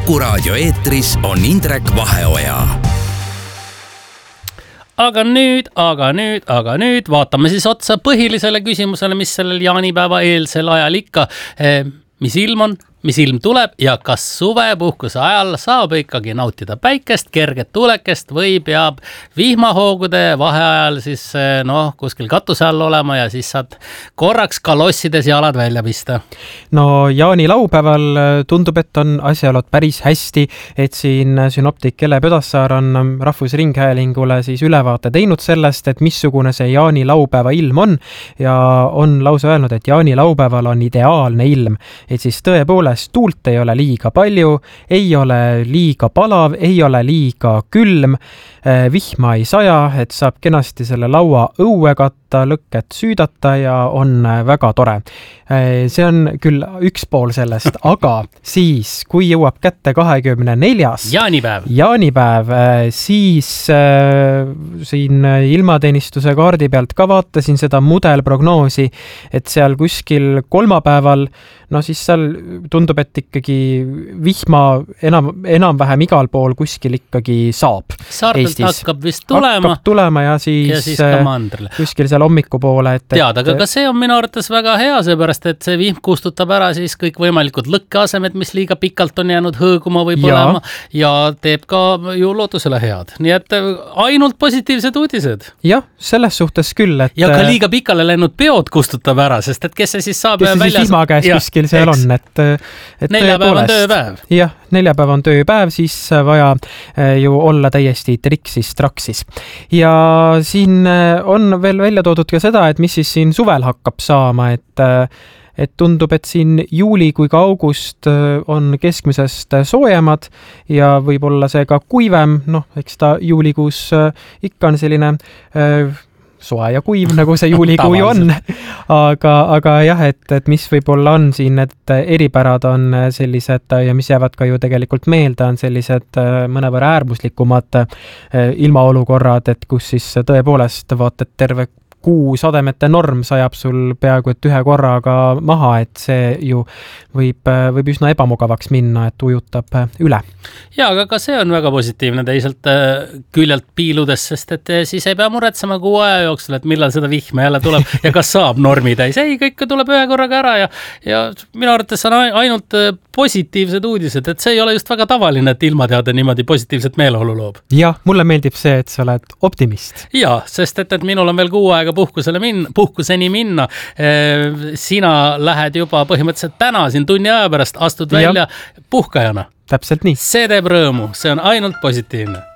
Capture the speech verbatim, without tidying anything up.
Kuku raadio eetris on Indrek Vaheoja. Aga nüüd, aga nüüd, aga nüüd vaatame siis otsa põhilisele küsimusele, mis sellel jaanipäeva eelsel ajal ikka, mis ilm on, mis ilm tuleb ja kas suvepuhkuse ajal saab ikkagi nautida päikest, kerget tulekest või peab vihmahoogude vaheajal siis noh, kuskil katuse all olema ja siis saad korraks kalossides jalad välja pista. No jaani laupäeval tundub, et on asjaolud päris hästi, et siin synoptik Ele Pödassaar on Rahvusringhäälingule siis ülevaate teinud sellest, et missugune see jaani laupäeva ilm on ja on lausa öelnud, et jaani laupäeval on ideaalne ilm, et siis tõepoolest tuult ei ole liiga palju, ei ole liiga palav, ei ole liiga külm, vihma ei saja, et saab kenasti selle laua õue katta, lõket süüdata ja on väga tore. See on küll üks pool sellest, aga siis, kui jõuab kätte kahekümne neljas jaanipäev, jaanipäev siis äh, siin ilmateenistuse kaardi pealt ka vaatasin seda mudelprognoosi, et seal kuskil kolmapäeval, no siis seal tundub, et ikkagi vihma enam, enam-vähem igal pool kuskil ikkagi saab. Saartelt Eestis. hakkab vist tulema. Hakkab tulema ja siis, ja siis ka mandrile. Kuskil seal hommiku poole. Et, Tead, aga ka see on minu arvates väga hea, seepärast, et see vihm kustutab ära siis kõik võimalikud lõkkeasemed, mis liiga pikalt on jäänud hõõguma või põlema ja, ja teeb ka ju loodusele head. Nii et ainult positiivsed uudised. Jah, selles suhtes küll. Et, ja ka liiga pikale läinud peod kustutab ära, sest et kes see siis saab kes väljas... Kes vihma käes ja, kuskil seal eks. on, et, et neljapäev on tööpäev. Jah, neljapäev on tööpäev, siis vaja ju olla täiesti triksis, traksis. Ja siin on veel välja toodud ka seda, et mis siis siin suvel hakkab saama, et, et tundub, et siin juuli kui ka august on keskmisest soojemad ja võib-olla see ka kuivem, noh, eks ta juulikuus ikka on selline soe ja kuiv, nagu see juulikuu ju on. Aga, aga jah, et, et mis võib-olla on siin, et eripärad on sellised ja mis jäävad ka ju tegelikult meelde, on sellised mõnevõrra äärmuslikumad ilmaolukorrad, et kus siis tõepoolest vaatad terve kuu sademete norm sajab sul peaaegu et ühe korraga maha, et see ju võib, võib üsna ebamugavaks minna, et ujutab üle. Ja, aga ka see on väga positiivne teiselt küljelt piiludes, sest et siis ei pea muretsema kuu aja jooksul, et millal seda vihma jälle tuleb ja kas saab normi täis. Ei, kõik tuleb ühe korraga ära ja, ja minu arvates on ainult positiivsed uudised, et see ei ole just väga tavaline, et ilmateade niimoodi positiivset meeleolu loob. Ja, mulle meeldib see, et sa oled optimist. Ja, sest et, et minul on veel kuu aega puhkusele minna, puhkuseni minna. Sina lähed juba põhimõtteliselt täna siin tunni aja pärast, astud välja ja. puhkajana. Täpselt nii. See teeb rõõmu, see on ainult positiivne.